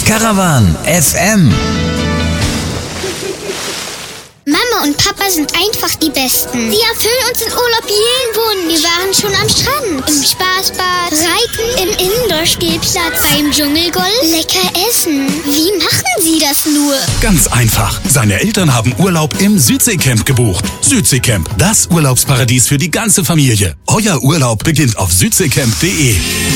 Caravan FM. Mama und Papa sind einfach die Besten. Sie erfüllen uns in Urlaub jeden Wunsch. Wir waren schon am Strand, im Spaßbad, reiten, im Indoor-Spielplatz, beim Dschungelgolf, lecker essen. Wie machen Sie das nur? Ganz einfach. Seine Eltern haben Urlaub im Südseecamp gebucht. Südseecamp, das Urlaubsparadies für die ganze Familie. Euer Urlaub beginnt auf südseecamp.de.